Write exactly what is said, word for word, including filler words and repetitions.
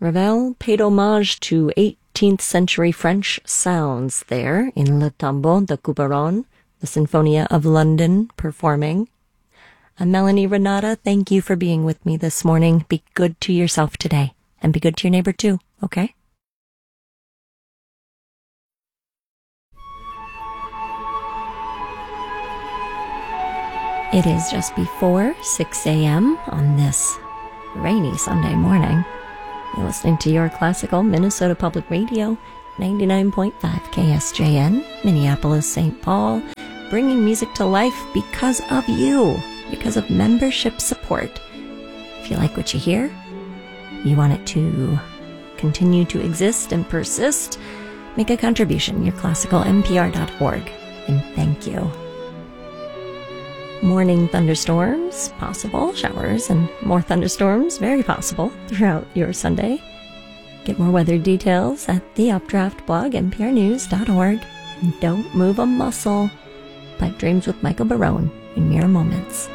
Ravel paid homage to eighteenth century French sounds there in Le Tombeau de Couperon, the Sinfonia of London performing. I'm Melanie Renata. Thank you for being with me this morning. Be good to yourself today, and be good to your neighbor too, okay? It is just before six a.m. on this rainy Sunday morning. You're listening to your classical Minnesota Public Radio, ninety-nine point five K S J N, Minneapolis, Saint Paul, bringing music to life because of you, because of membership support. If you like what you hear, you want it to continue to exist and persist, make a contribution, your classical N P R dot org, and thank you. Morning thunderstorms, possible. Showers and more thunderstorms, very possible throughout your Sunday. Get more weather details at the Updraft blog, N P R news dot org. And don't move a muscle. Pipe dreams with Michael Barone in mere moments.